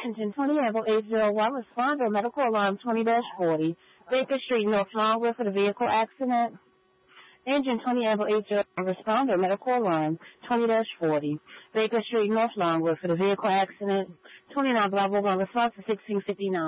Engine 20 Amble 801, responder, medical alarm 20-40. Baker Street, North Longwood for the vehicle accident. Engine 20 Amble 801, responder, medical alarm 20-40. Baker Street, North Longwood for the vehicle accident. 29 Bravo 1, response to 1659.